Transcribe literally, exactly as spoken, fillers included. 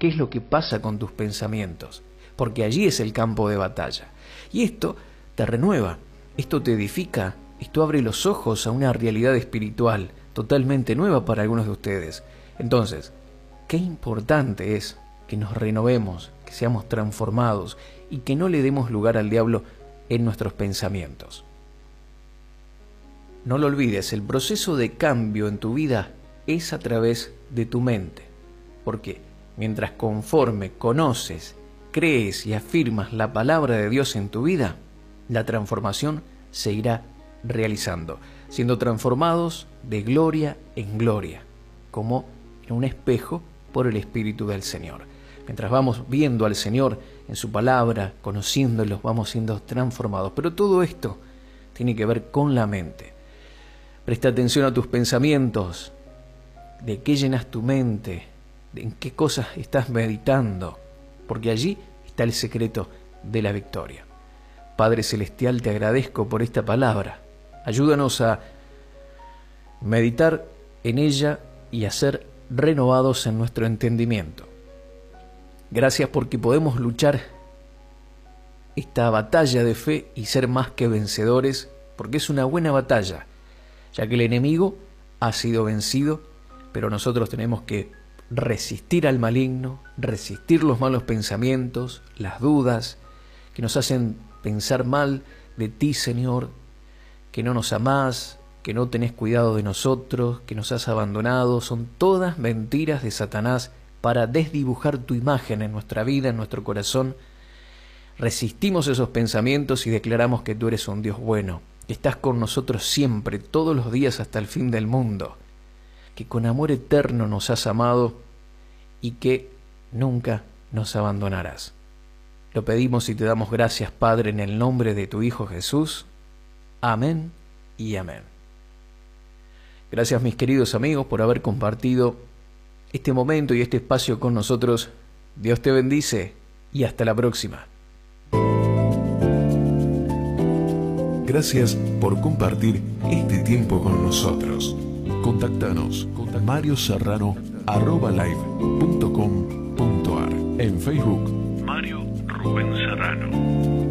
qué es lo que pasa con tus pensamientos, porque allí es el campo de batalla. Y esto te renueva, esto te edifica, esto abre los ojos a una realidad espiritual totalmente nueva para algunos de ustedes. Entonces, qué importante es que nos renovemos, que seamos transformados y que no le demos lugar al diablo en nuestros pensamientos. No lo olvides, el proceso de cambio en tu vida es a través de tu mente. Porque mientras conforme conoces, crees y afirmas la palabra de Dios en tu vida, la transformación se irá realizando, siendo transformados de gloria en gloria, como en un espejo por el Espíritu del Señor. Mientras vamos viendo al Señor en su palabra, conociéndolo, vamos siendo transformados. Pero todo esto tiene que ver con la mente. Presta atención a tus pensamientos, de qué llenas tu mente, de en qué cosas estás meditando, porque allí está el secreto de la victoria. Padre Celestial, te agradezco por esta palabra. Ayúdanos a meditar en ella y a ser renovados en nuestro entendimiento. Gracias porque podemos luchar esta batalla de fe y ser más que vencedores, porque es una buena batalla, ya que el enemigo ha sido vencido, pero nosotros tenemos que resistir al maligno, resistir los malos pensamientos, las dudas que nos hacen pensar mal de ti, Señor, que no nos amás, que no tenés cuidado de nosotros, que nos has abandonado. Son todas mentiras de Satanás para desdibujar tu imagen en nuestra vida, en nuestro corazón. Resistimos esos pensamientos y declaramos que tú eres un Dios bueno, que estás con nosotros siempre, todos los días hasta el fin del mundo, que con amor eterno nos has amado y que nunca nos abandonarás. Lo pedimos y te damos gracias, Padre, en el nombre de tu Hijo Jesús. Amén y amén. Gracias, mis queridos amigos, por haber compartido este momento y este espacio con nosotros. Dios te bendice y hasta la próxima. Gracias por compartir este tiempo con nosotros. Contactanos con mario serrano arroba live punto com punto ar. En Facebook, Mario Rubén Serrano.